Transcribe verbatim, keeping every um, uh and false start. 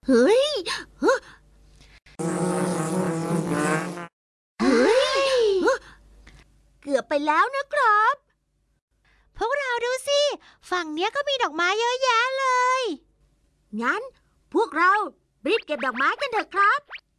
เฮ้ยเฮ้ยเกือบไปแล้วนะครับพวกเราดูสิฝั่งเนี้ยก็มีดอกไม้เยอะแยะเลยงั้นพวกเรารีบเก็บดอกไม้กันเถอะครับ